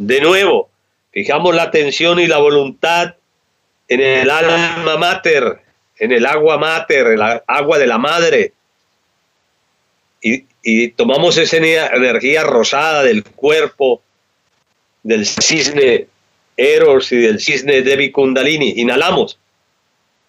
De nuevo, fijamos la atención y la voluntad en el alma mater, en el agua mater, el agua de la madre, y tomamos esa energía rosada del cuerpo, del cisne Eros y del cisne Devi Kundalini. Inhalamos